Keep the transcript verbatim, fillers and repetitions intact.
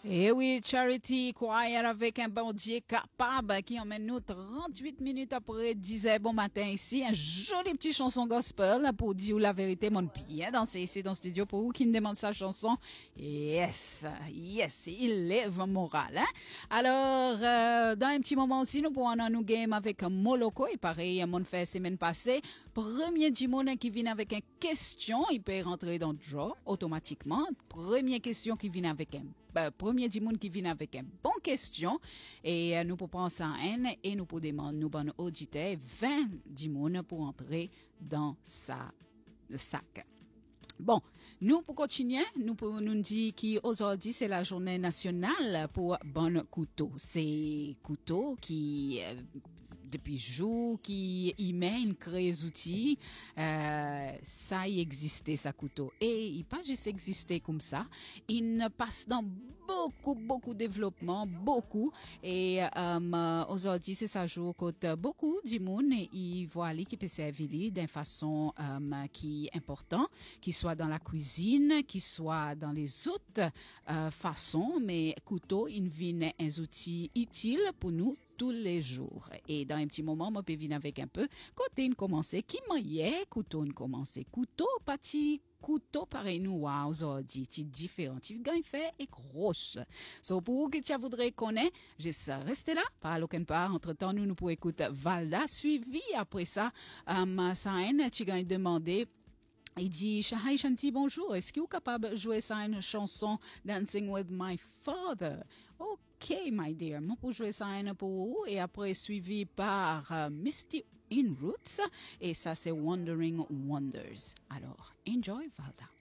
Et oui, Charity Choir avec un bon Dieu capable qui emmène nous trente-huit minutes après dix heures bon matin ici. Un joli petit chanson gospel pour dire la vérité, mon bien danser ici dans le studio pour vous qui me demande sa chanson. Yes, yes, il lève moral, hein. Alors, euh, dans un petit moment aussi, nous pourrons nous game avec Moloko. Et pareil, mon fait semaine passée. Premier Jimon qui vient avec une question, il peut rentrer dans le draw automatiquement. Première question qui vient avec un Euh, premier Dimoun qui vient avec une bonne question et euh, nous pouvons prendre ça en et nous pouvons demander nous bon auditeur vingt Dimoun pour entrer dans sa le sac. Bon, nous pour continuer, nous pour nous dire qu'aujourd'hui c'est la journée nationale pour bon couteau. C'est couteau qui euh, depuis jour qui y met une crée outils, euh, ça y existait ça couteau et il pas juste exister comme ça, il passe dans beaucoup beaucoup développement beaucoup et euh, aujourd'hui c'est ça jour que beaucoup du monde il voit lui qui peut servir d'une façon euh, qui est important, qui soit dans la cuisine, qui soit dans les autres euh, façons, mais couteau il vient un outil utile pour nous tous les jours. Et dans un petit moment, moi, je peux venir avec un peu. Côté une commencer, qui m'y couteau une commencer. Couteau, petit couteau, pareil, nous, wow, aujourd'hui, c'est différent. Tu gagnes fait et grosse. So, pour vous que tu voudrais connaître, je sais, restez là, pas aucun part. Entre temps, nous, nous pouvons écouter Valda, suivi après ça, um, Sain, tu gagnes demander. Il dit, Shahai Shanti, bonjour. Est-ce que vous êtes capable de jouer ça une chanson Dancing with My Father? Ok, my dear. Moi, pour jouer ça une pour vous. Et après, suivi par uh, Misty in Roots. Et ça, c'est Wandering Wonders. Alors, enjoy, Valda.